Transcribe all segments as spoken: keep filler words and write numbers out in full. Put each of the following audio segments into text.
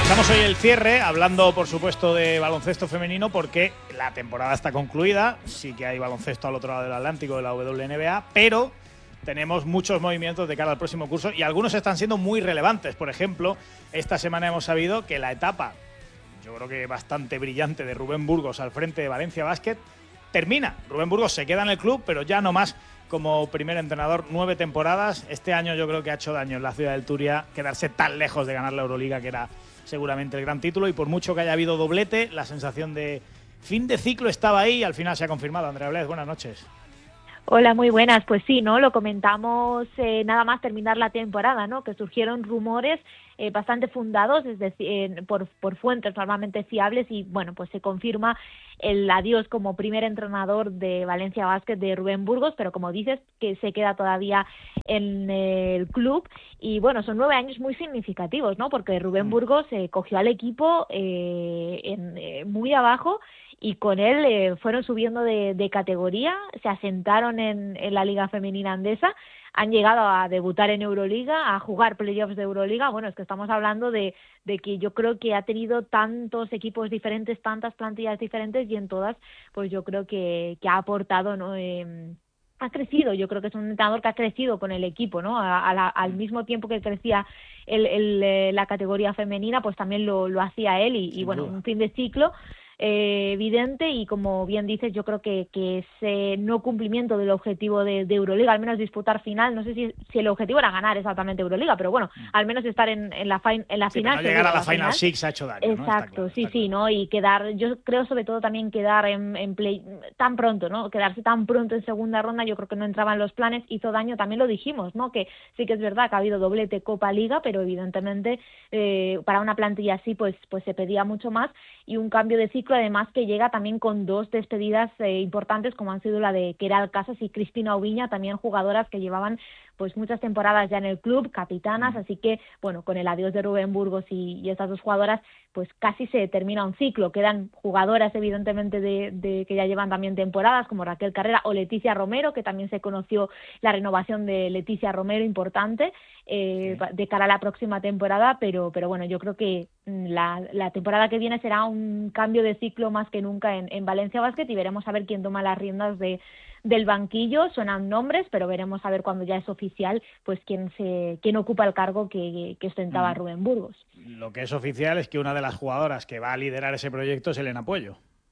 Echamos hoy el cierre, hablando por supuesto de baloncesto femenino, porque la temporada está concluida, sí que hay baloncesto al otro lado del Atlántico de la W N B A, pero tenemos muchos movimientos de cara al próximo curso y algunos están siendo muy relevantes. Por ejemplo, esta semana hemos sabido que la etapa, yo creo que bastante brillante, de Rubén Burgos al frente de Valencia Basket termina. Rubén Burgos se queda en el club, pero ya no más como primer entrenador, nueve temporadas. Este año yo creo que ha hecho daño en la ciudad del Turia quedarse tan lejos de ganar la Euroliga, que era seguramente el gran título, y por mucho que haya habido doblete, la sensación de fin de ciclo estaba ahí y al final se ha confirmado. Andrea Blez, buenas noches. Hola, muy buenas. Pues sí, ¿no? Lo comentamos eh, nada más terminar la temporada, ¿no? Que surgieron rumores eh, bastante fundados, es decir, eh, por, por fuentes normalmente fiables, y bueno, pues se confirma el adiós como primer entrenador de Valencia Basket de Rubén Burgos, pero como dices, que se queda todavía en el club. Y bueno, son nueve años muy significativos, ¿no? Porque Rubén Burgos eh, cogió al equipo eh, en, eh, muy abajo, y con él eh, fueron subiendo de, de categoría, se asentaron en, en la Liga Femenina Andesa, han llegado a debutar en Euroliga, a jugar playoffs de Euroliga. Bueno, es que estamos hablando de, de que yo creo que ha tenido tantos equipos diferentes, tantas plantillas diferentes, y en todas, pues yo creo que, que ha aportado, ¿no? Eh, ha crecido, yo creo que es un entrenador que ha crecido con el equipo, ¿no? A, a la, al mismo tiempo que crecía el, el, la categoría femenina, pues también lo, lo hacía él, y, y bueno, un fin de ciclo Eh, evidente, y como bien dices, yo creo que, que ese no cumplimiento del objetivo de, de Euroliga, al menos disputar final, no sé si, si el objetivo era ganar exactamente Euroliga, pero bueno, al menos estar en, en la, fin, en la sí, final. No llegar a la, la Final Six ha hecho daño. Exacto, ¿no? sí, claro, sí, claro. ¿no? Y quedar, yo creo sobre todo también quedar en, en play tan pronto, ¿no? Quedarse tan pronto en segunda ronda, yo creo que no entraba en los planes, hizo daño, también lo dijimos, ¿no? Que sí que es verdad que ha habido doblete Copa Liga, pero evidentemente eh, para una plantilla así, pues, pues se pedía mucho más, y un cambio de ciclo, además, que llega también con dos despedidas eh, importantes, como han sido la de Queralt Casas y Cristina Oviña, también jugadoras que llevaban pues muchas temporadas ya en el club, capitanas, mm. así que bueno, con el adiós de Rubén Burgos y, y estas dos jugadoras, pues casi se termina un ciclo. Quedan jugadoras evidentemente de, de que ya llevan también temporadas, como Raquel Carrera o Leticia Romero, que también se conoció la renovación de Leticia Romero, importante eh, sí. de cara a la próxima temporada, pero pero bueno, yo creo que la, la temporada que viene será un cambio de ciclo más que nunca en, en Valencia Basket, y veremos a ver quién toma las riendas de del banquillo. Suenan nombres, pero veremos a ver cuando ya es oficial, pues quién se quién ocupa el cargo que, que ostentaba mm. Rubén Burgos. Lo que es oficial es que una de las jugadoras que va a liderar ese proyecto es Elena Puello.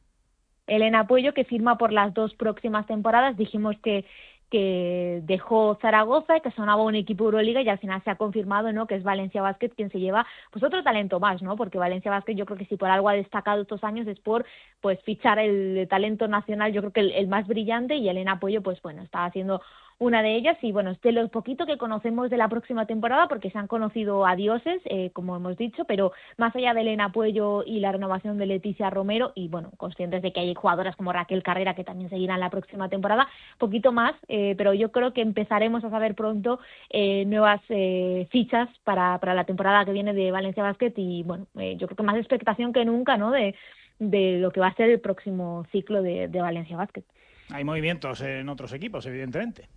Elena Puello, que firma por las dos próximas temporadas. Dijimos que que dejó Zaragoza y que sonaba un equipo Euroliga, y al final se ha confirmado, ¿no?, que es Valencia Basket quien se lleva pues otro talento más, ¿no? Porque Valencia Basket, yo creo que si por algo ha destacado estos años es por pues fichar el talento nacional, yo creo que el, el más brillante, y Elena Puello pues bueno, está haciendo una de ellas. Y bueno, es de lo poquito que conocemos de la próxima temporada, porque se han conocido a dioses, eh, como hemos dicho, pero más allá de Elena Puello y la renovación de Leticia Romero, y bueno, conscientes de que hay jugadoras como Raquel Carrera que también seguirán la próxima temporada, poquito más, eh, pero yo creo que empezaremos a saber pronto eh, nuevas eh, fichas para, para la temporada que viene de Valencia Basket, y bueno, eh, yo creo que más expectación que nunca, ¿no?, de, de lo que va a ser el próximo ciclo de, de Valencia Basket. Hay movimientos en otros equipos, evidentemente.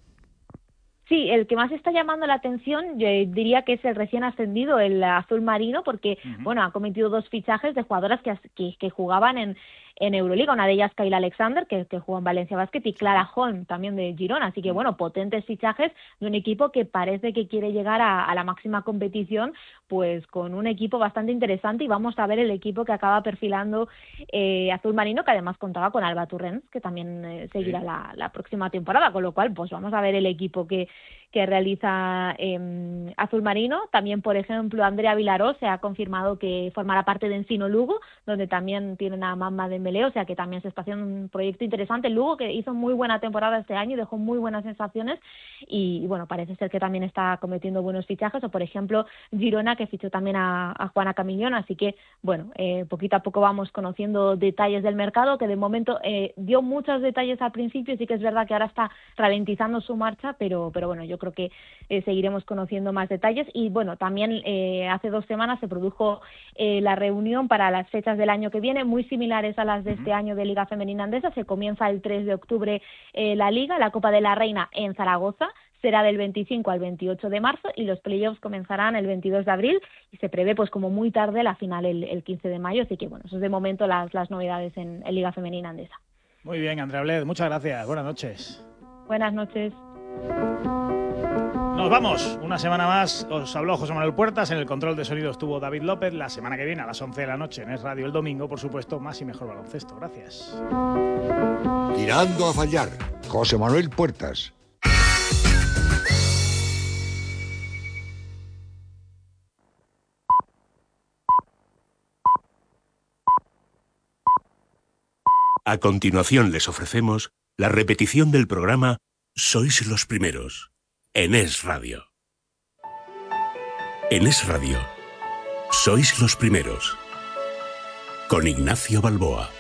Sí, el que más está llamando la atención, yo diría que es el recién ascendido, el azul marino, porque uh-huh. bueno, ha cometido dos fichajes de jugadoras que, que, que jugaban en, en Euroliga, una de ellas Kayla Alexander, que, que jugó en Valencia Basket, y Clara Holm, también de Girona, así que bueno, potentes fichajes de un equipo que parece que quiere llegar a, a la máxima competición, pues con un equipo bastante interesante, y vamos a ver el equipo que acaba perfilando eh, azul marino, que además contaba con Alba Turrens, que también eh, seguirá sí. la, la próxima temporada, con lo cual pues vamos a ver el equipo que que realiza eh, Azul Marino. También, por ejemplo, Andrea Vilaró se ha confirmado que formará parte de Encino Lugo, donde también tienen a Mamma Dembélé, o sea que también se está haciendo un proyecto interesante. Lugo, que hizo muy buena temporada este año y dejó muy buenas sensaciones, y, y bueno, parece ser que también está cometiendo buenos fichajes, o por ejemplo Girona, que fichó también a, a Juana Camillón, así que bueno, eh, poquito a poco vamos conociendo detalles del mercado, que de momento eh, dio muchos detalles al principio, sí que es verdad que ahora está ralentizando su marcha, pero, pero bueno, yo creo que eh, seguiremos conociendo más detalles. Y bueno, también eh, hace dos semanas se produjo eh, la reunión para las fechas del año que viene, muy similares a las de este año de Liga Femenina Andesa. Se comienza el tres de octubre eh, la Liga, la Copa de la Reina en Zaragoza. será del veinticinco al veintiocho de marzo y los playoffs comenzarán el veintidós de abril y se prevé pues como muy tarde la final el, el quince de mayo, así que bueno, eso es de momento las, las novedades en, en Liga Femenina Andesa. Muy bien, Andrea Bled, muchas gracias, buenas noches. Buenas noches. Nos vamos, una semana más, os habló José Manuel Puertas, en el control de sonido estuvo David López, la semana que viene a las once de la noche en Es Radio, el domingo, por supuesto, más y mejor baloncesto. Gracias. Tirando a fallar, José Manuel Puertas. A continuación les ofrecemos la repetición del programa Sois los primeros, en Es Radio. En Es Radio, Sois los primeros, con Ignacio Balboa.